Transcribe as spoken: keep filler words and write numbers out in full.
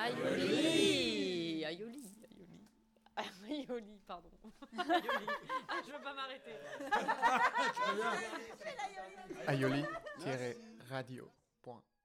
Aioli Aioli Aioli Aioli, pardon. Aioli. Ah, je veux pas m'arrêter. aioli tiret radio point